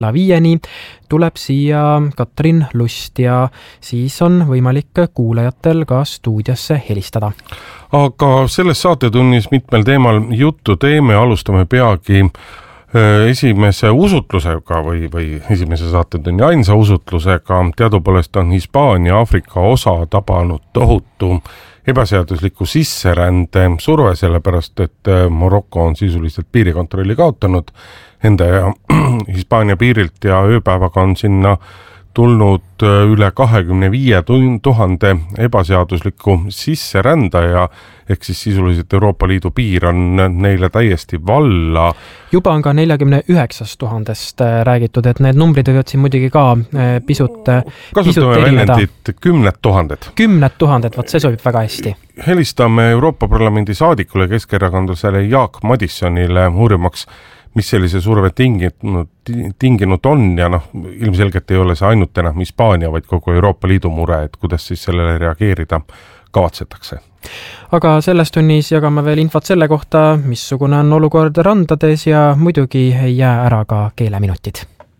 5 tuleb siia Katrin Lust ja siis on võimalik kuulajatel ka stuudiosse helistada. Aga selles saatetunnis mitmel teemal juttu teeme, alustame peagi esimese usutlusega või esimese saatetunni ainsa usutlusega. Teadupoolest on Hispaania Aafrika osa tabanud tohutu ebaseadusliku sisserände surve, sellepärast et Maroko on sisuliselt piirikontrolli kaotanud enda ja Hispaania piirilt ja ööpäevaga on sinna tulnud üle 25 000 ebaseadusliku sisserändaja, ehk siis sisuliselt Euroopa Liidu piir on neile täiesti valla. Juba on ka 49 000-st räägitud, et need numbrid võivad siin muidugi ka pisut kasutame väljendit 10 000. 10 000, võt see sobib väga hästi. Helistame Euroopa Parlamendi saadikule keskerakondlasele Jaak Madissonile uurimaks, mis sellise surve tinginud on ja ilmselgelt ei ole see ainult enam Hispaania, vaid kogu Euroopa Liidu mure, et kuidas siis sellele reageerida kavatsetakse. Aga selles tunnis jagame veel infot selle kohta, missugune on olukord randades ja muidugi ei jää ära ka keeleminutid.